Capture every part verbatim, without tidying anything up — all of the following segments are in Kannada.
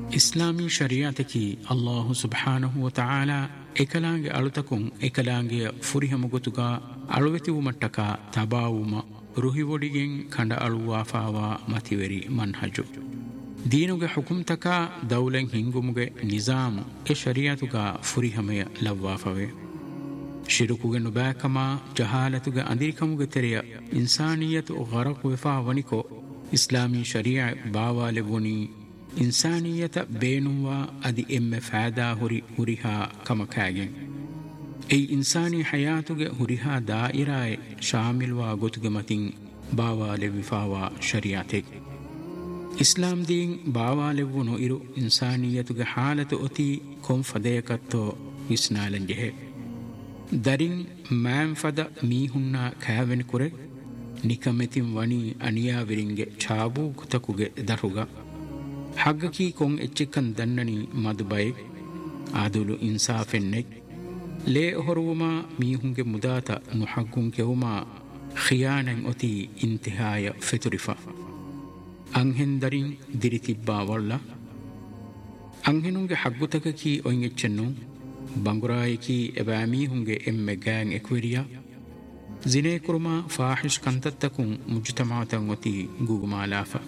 ಇಸ್ಲಾಮಿ ಶರಿಯಾತಕಿ ಅಲ್ಲಾಹು ಸುಬ್ಹಾನಹು ವ ತಆಲಾ ekalaange alutakun ekalaange furihamugotuga aluwetiwumattaka tabawuma ruhiwodigen kanda aluwafawa mativeri manhaju deenuge hukumtaka dawlen hingumuge nizamu e shariatuga furihamaya lawwafave shirukuge nubakama jahalatuge andirikamuge teriya insaniyatu gharaq wefa waniko islami sharia baawale woni insaniyata beenuwa adi emme faada huri huriha kamakagen ei insani hayatuge huriha dairae shamilwa gotuge matin baawale wifawa shariatek islam din baawale wuno iru insaniyatuge halatu oti kom fadeyakatto visnalanjehe darin man fada mihunna kaven kure nikametin wani aniya viringe chabu kutakuge daruga haggaki kon echikkan dannani madubay adulu insafennek le horuma mihunge mudata nuhaggun kewuma khiyanan oti intihaya feturifa anhen darin diritibba walla anhenunge haggutaka oin echennu bangurayiki ebami hunge emme gang ekwiriya zine kurma fahish kantattakun mujtama'atan oti gugumalafa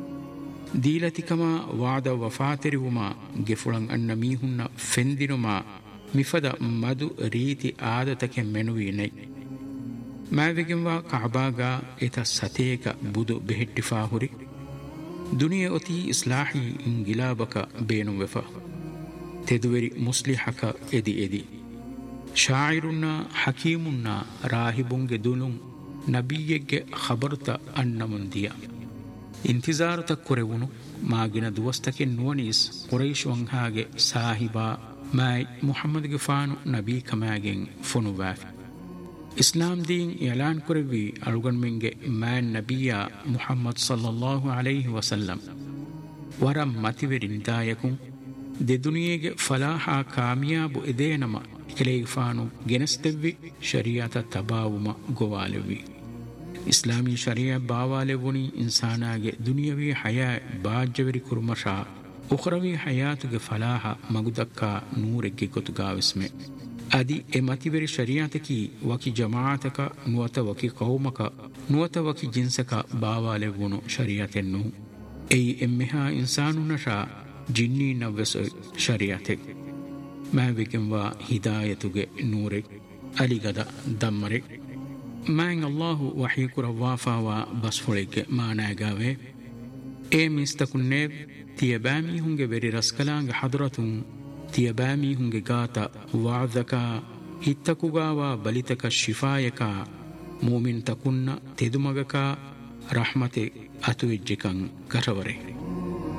ದೀಲತಿಕಮ ವಾದ ವಫಾತಿರಿವುಮ ಗೆಫುಳಂ ಅನ್ನ ಮೀಹುನ್ನ ಫೆಂದಿನುಮ ಮಿಫದ ಮದು ರೀತಿ ಆದತಕೆ ಮೆನುವೀನೈ ಮಾವಿಗೆಂವ ಕಅಬಾಗ ಇತ ಸತೇಕ ಬುದು ಬೆಹೆಟ್ಟಿಫಾ ಹುರಿ ದುನಿಯ ಒತಿ ಇಸ್ಲಾಹಿ ಇಂಗಿಲಾಬಕ ಬೇನು ವೆಫ ತೆದುವೆರಿ ಮುಸ್ಲಿಹಕ ಎದಿ ಎದಿ ಶಾಯಿರುನ್ನ ಹಕೀಮುನ್ನ ರಾಹಿಬುಂಗೆ ದುನುಂ ನಬಿಯೆಗೆ ಖಬರ್ತ ಅನ್ನ ಮುಂದಿಯ ಇಂತಿಜಾರು ತಕ್ಕುರೆವುನು ಮಾಗಿನ ದುವಸ್ತಕ್ಕೆ ನುವನೀಸ್ ಕುರೈಶ್ ವಂಹಾಗೆ ಸಾಹಿಬಾ ಮಾಯ್ ಮುಹಮ್ಮದ್ಗೆ ಫಾನು ನಬಿ ಕಮಾಗೆನ್ ಫುನುವಾಫಿ ಇಸ್ಲಾಂ ದೀನ್ ಎಲಾನ್ ಕುರೆವಿ ಅಳುಗಣ್ಮಿಂಗೆ ಮ್ಯಾನ್ ನಬಿಯ ಮುಹಮ್ಮದ್ ಸಲ್ಲಲ್ಲಾಹು ಅಲೈಹಿ ವಸಲ್ಲಂ ವರಂ ಮತಿವೆರಿಂದಾಯಕು ದೆ ದುನಿಯೆಗೆ ಫಲಾಹ ಕಾಮಿಯಾಬು ಎದೇನಮ ಕೆಲೆಗೆ ಫಾನು ಗೆನಸ್ತೆವ್ವಿ ಶರಿಯಾತ ತಬಾವುಮ ಗೋವಾಲೆವಿ ಇಸ್ಲಾಮಿ ಶರಿಯಾ ಬಾವಾಲೆ ವುನಿ ಇನ್ಸಾನಾಗೆ ದುನಿಯವಿ ಹಯಾ ಬಾಜ್ಜವೆರಿ ಕುರ್ಮಶಾ ಉಖ್ರವಿ ಹಯಾತುಗೆ ಫಲಾಹ ಮಗುದಕ್ಕ ನೂರೆಗ್ಗೆ ಕೊತುಗಾವಿಸ್ಮೆ ಅದಿ ಎ ಮತಿವೆರಿ ಶರಿಯಾತಕಿ ವಕಿ ಜಮಾಅತಕ ನುವತ ವಕಿ ಕೌಮಕ ನುವತ ವಕಿ ಜಿನ್ಸಕ ಬಾವಾಲೆ ವುನು ಶರಿಯಾತೆನ್ನು ಎಯಿ ಎಮ್ಮೆಹಾ ಇನ್ಸಾನುನಶಾ ಜಿನ್ನಿ ನವ್ವೆಸ ಶರಿಯಾತೆ ಮಾವಿಕೆಂವಾ ಹಿದಾಯತುಗೆ ನೂರೆ ಅಲಿಗದ ದಮ್ಮರೆ ಮ್ಯಾಂಗ್ ಅಲ್ಲಾಹು ವಹಿ ಕುರವಾಫಾವಾ ಬಸ್ಫುಳಿಗೆ ಮಾನಾಗಾವೆ ಏ ಮಿಸ್ತಕುನ್ನೆ ತಿಯಬಾಮಿ ಹುಂಗೆ ವೆರಿ ರಸ್ಕಲಾಂಗ ಹದ್ರತುಂ ತಿಯಬಾಮಿ ಹುಂಗೆ ಗಾತ ವಾದಕ ಹಿತ್ತಕುಗಾವ ಬಲಿತಕ ಶಿಫಾಯಕ ಮೂಮಿನ್ ತಕುನ್ನ ತೆದುಮಗಕ ರಹಮತೆ ಅತುವಿಜ್ಜಿಕಂ ಕರವರೆ